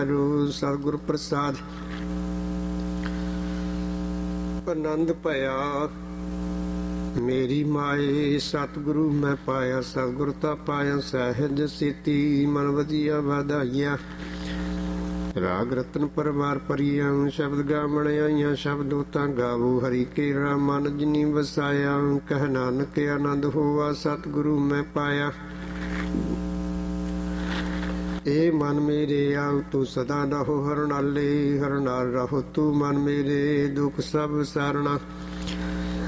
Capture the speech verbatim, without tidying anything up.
ਵਾਹਿਗੁਰੂ। ਸਤਿਗੁਰ ਪ੍ਰਸਾਦ। ਆਨੰਦ ਭਇਆ ਮੇਰੀ ਮਾਏ, ਸਤਿਗੁਰੂ ਮੈਂ ਪਾਇਆ। ਸਤਿਗੁਰ ਤਾਂ ਪਾਇਆ ਸਹਿਜ ਸੀਤੀ, ਮਨ ਵਧੀਆ ਵਧਾਈਆ। ਰਾਗ ਰਤਨ ਪਰਵਾਰ ਪਰੀਆ, ਸ਼ਬਦ ਗਾਵਣ ਆਈਆਂ। ਸ਼ਬਦ ਤਾਂ ਗਾਵੋ ਹਰੀ ਕੇਰਾ, ਮਨ ਜਿਨੀ ਵਸਾਇਆ। ਕਹਿ ਨਾਨਕ ਆਨੰਦ ਹੋਆ, ਸਤਿਗੁਰੂ ਮੈਂ ਪਾਇਆ। ਏ ਮਨ ਮੇਰੇ ਆਉ ਤੂੰ ਸਦਾ ਰਹੋ ਹਰਨਾਲੇ, ਹਰਨਾਲ ਰਹੋ ਤੂੰ ਮਨ ਮੇਰੇ। ਦੁਖ ਸਭ ਸਾਰਣਾ